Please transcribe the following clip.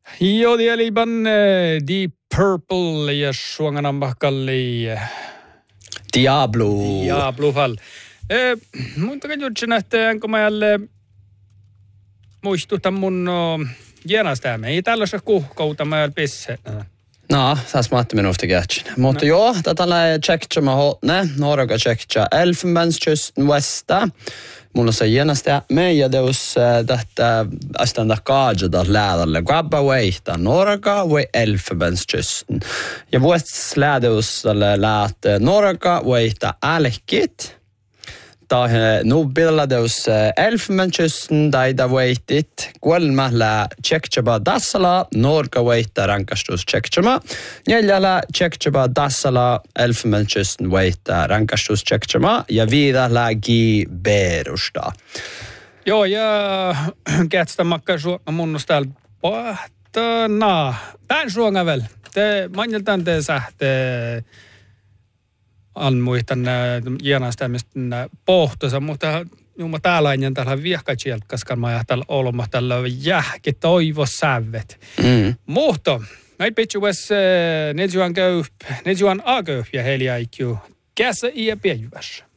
Jo, det är ban Deep Purple ja suonganan bakkalli. Diablo fall. Mutta katsotaan, että enkä mä jälleen muistutan mun genastäämme. Ei tällaisessa kuhkouta mä jälleen pisse. No, tässä mä minuutti kätsin. Mutta joo, tätä tjekkää mä hotne. Norga tjekkää Elfenbenskysten västä. Mulla se genastää meidän deus tätä astanda kaajata läädälle. Grabba weihta Norga vai Elfenbenskysten. Ja vuots läädeus läät Norga weihta älkit. Nubbilla deus Elfenbenskysten daida weitit. Kuolmalla tjekkää dassala Norga weihta rankastus tjekkää. Neljällä tjekkää dassala Elfenbenskysten weihta rankastus tjekkää. Ja viidellä Berusta. Joo, ja kätstä makka munnus täällä pahtana. Tän suonga väl. Te manjeltaan te sähte anmuihtan jänästämistä pohtosa, mutta juuma täällä tällä viehkatsieltä, koska mä ajattelin olema tällä jähki toivo sävet. Mutta näin pitsuves ne juan a köyp ja heillä aikuu kässä ja pienjyvässä.